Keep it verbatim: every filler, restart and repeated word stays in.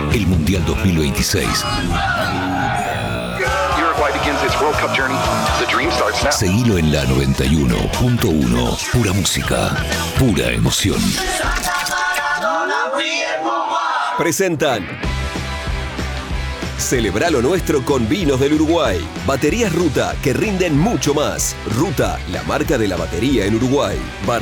el Mundial dos mil veintiséis. Uruguay begins its World Cup journey. The dream starts now. Seguilo en la noventa y uno punto uno. Pura música, pura emoción. Presentan Celebra lo nuestro con Vinos del Uruguay. Baterías Ruta que rinden mucho más. Ruta, la marca de la batería en Uruguay.